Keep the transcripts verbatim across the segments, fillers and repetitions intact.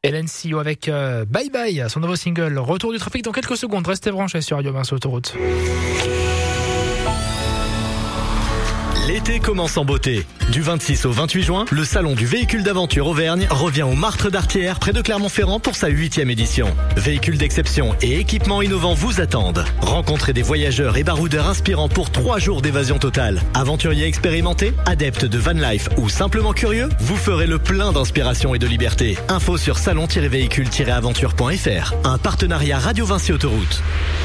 Hélène Sio avec euh, Bye Bye, son nouveau single. Retour du trafic dans quelques secondes. Restez branchés sur Radio Vinci Autoroute. L'été commence en beauté. Du vingt-six au vingt-huit juin, le salon du véhicule d'aventure Auvergne revient au Martre d'Artière près de Clermont-Ferrand pour sa huitième édition. Véhicules d'exception et équipements innovants vous attendent. Rencontrez des voyageurs et baroudeurs inspirants pour trois jours d'évasion totale. Aventuriers expérimentés, adeptes de van life ou simplement curieux, vous ferez le plein d'inspiration et de liberté. Info sur salon tiret véhicule tiret aventure point f r. Un partenariat Radio Vinci Autoroute.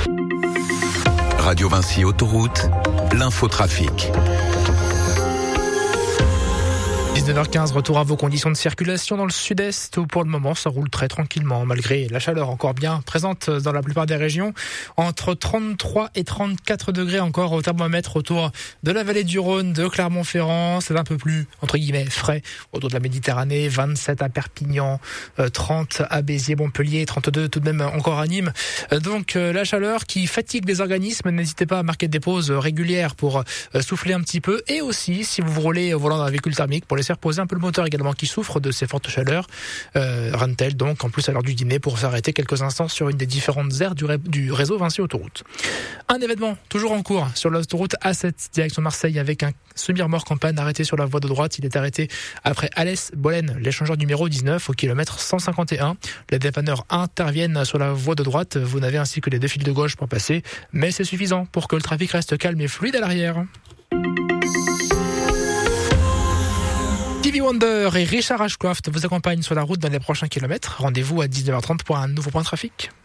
Radio Vinci Autoroute, l'infotrafic. dix-neuf heures quinze, retour à vos conditions de circulation dans le sud-est où pour le moment ça roule très tranquillement malgré la chaleur encore bien présente dans la plupart des régions. Entre trente-trois et trente-quatre degrés encore au thermomètre autour de la vallée du Rhône, de Clermont-Ferrand. C'est un peu plus, entre guillemets, frais autour de la Méditerranée. vingt-sept à Perpignan, trente à Béziers, Montpellier, trente-deux tout de même encore à Nîmes. Donc la chaleur qui fatigue les organismes. N'hésitez pas à marquer des pauses régulières pour souffler un petit peu. Et aussi, si vous roulez au volant d'un véhicule thermique, pour laisser reposer un peu le moteur également qui souffre de ces fortes chaleurs. Euh, Rentel donc en plus à l'heure du dîner pour s'arrêter quelques instants sur une des différentes aires du, ré- du réseau Vinci Autoroute. Un événement toujours en cours sur l'autoroute A sept direction Marseille avec un semi-remorque en panne arrêté sur la voie de droite. Il est arrêté après Alès-Bolène, l'échangeur numéro dix-neuf au kilomètre cent cinquante et un. Les dépanneurs interviennent sur la voie de droite. Vous n'avez ainsi que les deux fils de gauche pour passer, mais c'est suffisant pour que le trafic reste calme et fluide à l'arrière. Stevie Wonder et Richard Ashcroft vous accompagnent sur la route dans les prochains kilomètres. Rendez-vous à dix-neuf heures trente pour un nouveau point de trafic.